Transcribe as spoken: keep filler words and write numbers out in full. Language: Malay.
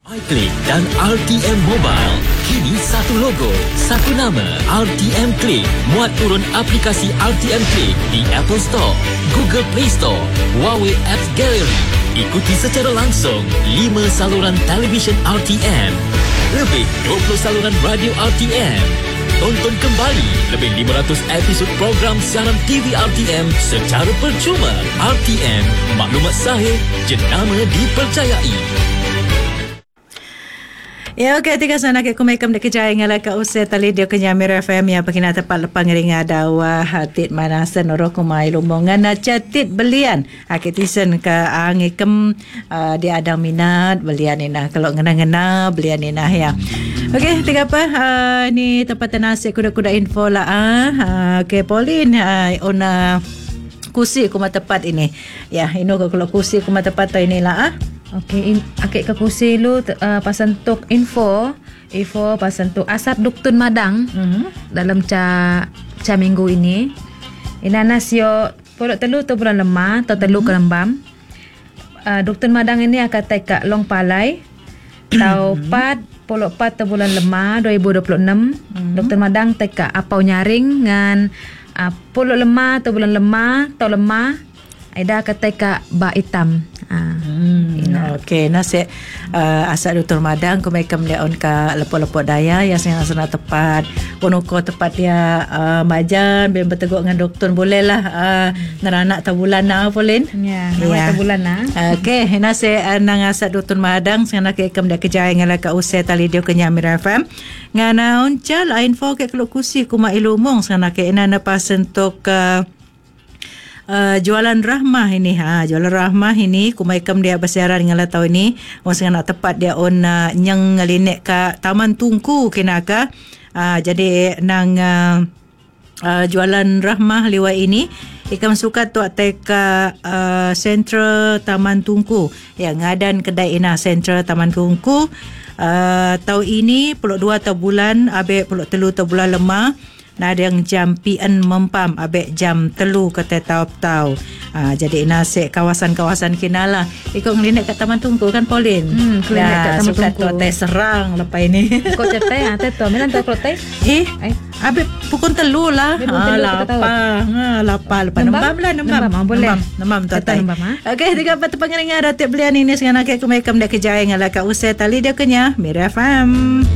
iClick dan R T M Mobile. Kini satu logo, satu nama, R T M Click. Muat turun aplikasi R T M Click di Apple Store, Google Play Store, Huawei Apps Gallery. Ikuti secara langsung lima saluran televisyen R T M, lebih dua puluh saluran radio R T M. Tonton kembali lebih lima ratus episod program siaran T V R T M secara percuma. R T M, maklumat sahih, jenama dipercayai. Ya, okey, tiga sana ke kumekam de kejaya ngala ka use tali dia kenya Mir F M ya pakina tepat lepang ringa dawa hatit manasan oro kumai lumbongan na catit belian akitisen ka angikem uh, dia ada minat belian ina kalau ngena-ngena belian ina ya. Okey, tiga apa uh, ni tempat nasi kuda-kuda info lah ah uh, ke Pauline uh, ona kursi kuma tepat ini. Ya, ino kalau kursi kuma tepat tu inilah ah. Okey, akik ke kursi lu uh, pasal tok info, info pasal tok asap duktun madang mm-hmm. dalam ca ca minggu ini. Inana sio polok telu tu bulan lemah atau telu mm-hmm. kelembam. Uh, duktun madang ini akan teka long palai. Tau pat polok pat tu bulan lemah dua ribu dua puluh enam. Mm-hmm. Duktun madang teka apau nyaring ngan uh, polok lemah tu bulan lemah tau lemah. Aida kata ka ba hitam. Ah. Hmm, okey, nasi uh, asal Doktor Madang kumekam dia on ka lepo-lepo daya yang sana tepat. Konuko tepat dia uh, majan ben berteguk dengan doktor boleh lah uh, neranak ta bulan na Pauline. Ya, yeah, ta bulan na. Okey, nasi uh, nang asal Doktor Madang sana ke kam dia kejaya ngala ka usai tali dia kenya Mir F M. Ngana oncal info ke keluk kusi kuma ilumong sana ke ina na pasentok uh, Uh, jualan rahmah ini ha jualan rahmah ini kumaikam dia bersiaran dengan latau ini masa nak tepat dia on uh, nyang ngalinek ka Taman Tungku kinaka uh, jadi nang uh, uh, jualan rahmah liwa ini ikam suka tu teka uh, Central Taman Tungku ya ngadan kedai ina Central Taman Tungku uh, tau ini puluk dua tau bulan abe puluk telu tau bulan lemah. Nah, ada yang jam P M mempam abek jam telu kata tau-tau. Ah, jadi nasi kawasan-kawasan kinala. Ikut ngelinek kat Taman Tungku kan Pauline. Hmm, ngelinek kat Taman Tungku. Suka teh serang lepas ini. Kau cetai ah teh tu. Mana tahu kalau teh? Eh, abek pukul telu lah. Ah, lapar. Ha, lapar lepas nembam lah nembam. Nembam boleh. Nembam tu teh. Okey, tiga empat pengiringan ratib belian ini sekarang nak ke kumekam dak kejaya ngala ka usai tali dia kenya Mir F M.